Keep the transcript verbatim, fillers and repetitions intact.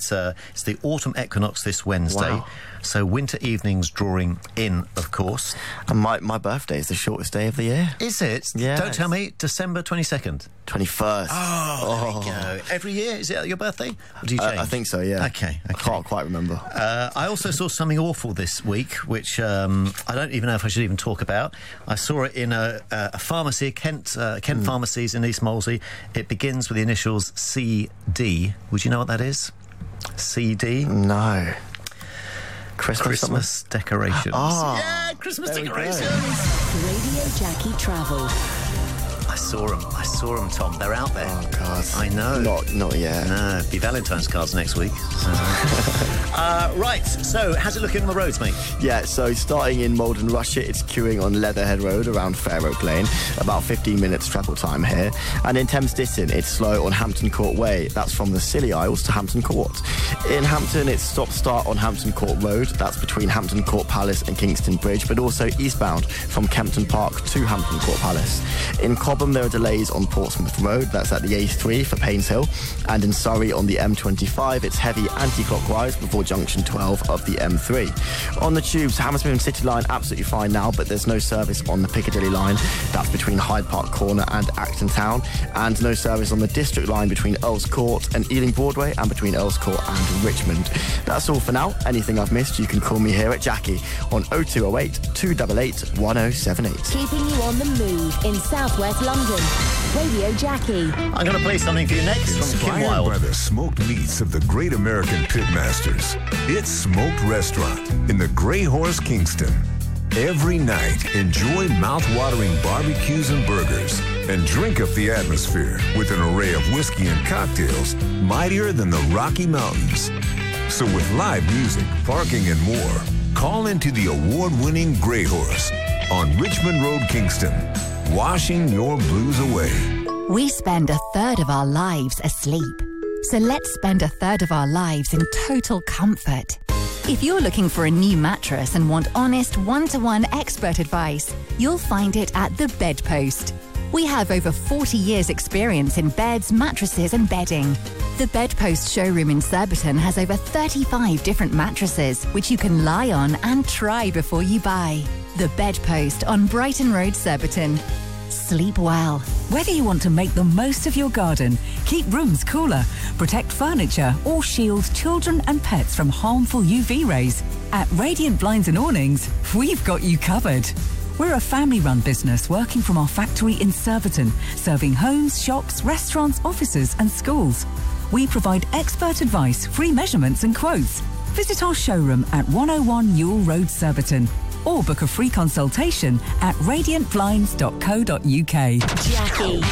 It's uh, it's the autumn equinox this Wednesday. Wow. So winter evenings drawing in, of course. And my, my birthday is the shortest day of the year. Is it? Yeah. Don't tell me. December twenty-second. twenty-first. Oh, there you go. Every year? Is it your birthday? Or do you change? Uh, I think so, yeah. Okay, okay. I can't quite remember. Uh, I also saw something awful this week, which um, I don't even know if I should even talk about. I saw it in a, a pharmacy, Kent uh, Kent mm. Pharmacies in East Molesey. It begins with the initials C D. Would you know what that is? C D? No. Christmas, Christmas decorations. Oh, yeah, Christmas there decorations. Radio Jackie Travel. I saw them. I saw them, Tom. They're out there. Oh, God. I know. Not, not yet. No, be Valentine's cards next week. So. uh, right, so how's it looking on the roads, mate? Yeah, so starting in Malden Russia, it's queuing on Leatherhead Road around Fair Oak Lane. About fifteen minutes travel time here. And in Thames Ditton, it's slow on Hampton Court Way. That's from the Scilly Isles to Hampton Court. In Hampton, it's stop-start on Hampton Court Road. That's between Hampton Court Palace and Kingston Bridge, but also eastbound from Kempton Park to Hampton Court Palace. In Cobham, there are delays on Portsmouth Road. That's at the A three for Paynes Hill. And in Surrey, on the M twenty-five, it's heavy anti-clockwise before junction twelve of the M three. On the tubes, Hammersmith and City Line absolutely fine now, but there's no service on the Piccadilly line. That's between Hyde Park Corner and Acton Town. And no service on the District line between Earls Court and Ealing Broadway and between Earls Court and Richmond. That's all for now. Anything I've missed, you can call me here at Jackie on oh two oh eight, two eight eight, one oh seven eight. Keeping you on the move in southwest London. Radio Jackie. I'm going to play something for you next from Kim Inspired Wilde. by the smoked meats of the great American pitmasters, it's Smoked Restaurant in the Grey Horse, Kingston. Every night, enjoy mouth-watering barbecues and burgers, and drink up the atmosphere with an array of whiskey and cocktails mightier than the Rocky Mountains. So with live music, parking, and more, call into the award-winning Grey Horse on Richmond Road, Kingston, washing your blues away. We spend a third of our lives asleep. So let's spend a third of our lives in total comfort. If you're looking for a new mattress and want honest, one-to-one expert advice, you'll find it at The Bedpost. We have over forty years experience in beds, mattresses and bedding. The Bedpost showroom in Surbiton has over thirty-five different mattresses, which you can lie on and try before you buy. The Bedpost on Brighton Road, Surbiton. Sleep well. Whether you want to make the most of your garden, keep rooms cooler, protect furniture, or shield children and pets from harmful U V rays, at Radiant Blinds and Awnings, we've got you covered. We're a family-run business working from our factory in Surbiton, serving homes, shops, restaurants, offices and schools. We provide expert advice, free measurements and quotes. Visit our showroom at one oh one Newell Road, Surbiton, or book a free consultation at radiant blinds dot co dot uk. Jackie.